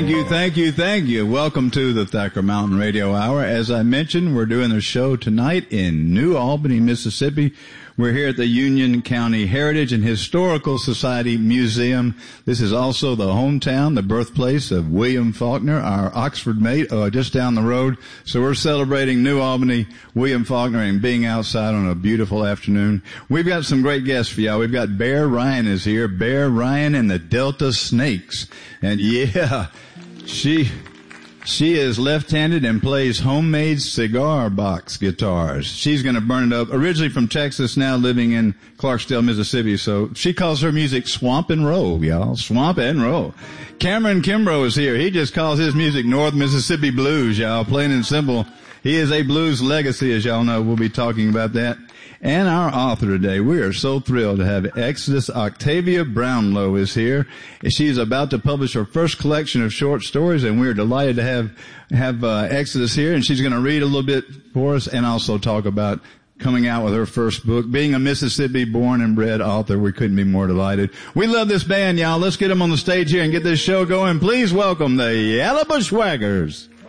Thank you. Welcome to the Thacker Mountain Radio Hour. As I mentioned, we're doing a show tonight in New Albany, Mississippi. We're here at the Union County Heritage and Historical Society Museum. This is also the hometown, the birthplace of William Faulkner, our Oxford mate, just down the road. So we're celebrating New Albany, William Faulkner, and being outside on a beautiful afternoon. We've got some great guests for y'all. We've got Bear Ryan is here. Bear Ryan and the Delta Snakes. And yeah, she is left-handed and plays homemade cigar box guitars. She's going to burn it up. Originally from Texas, now living in Clarksdale, Mississippi. So she calls her music swamp and roll, y'all. Swamp and roll. Cameron Kimbrough is here. He just calls his music North Mississippi Blues, y'all. Plain and simple. He is a blues legacy, as y'all know. We'll be talking about that. And our author today, we are so thrilled to have Exodus. Octavia Brownlow is here. She's about to publish her first collection of short stories, and we're delighted to have Exodus here. And she's going to read a little bit for us and also talk about coming out with her first book. Being a Mississippi born and bred author, we couldn't be more delighted. We love this band, y'all. Let's get them on the stage here and get this show going. Please welcome the Yellow Bushwhackers.